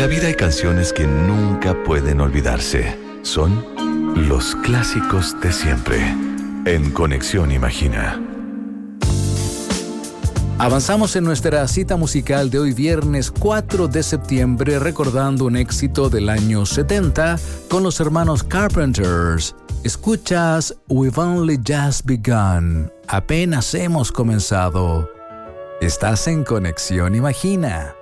la vida hay canciones que nunca pueden olvidarse. Son los clásicos de siempre. En Conexión Imagina. Avanzamos en nuestra cita musical de hoy viernes 4 de septiembre recordando un éxito del año 70 con los hermanos Carpenters. Escuchas We've Only Just Begun. Apenas hemos comenzado. Estás en Conexión Imagina.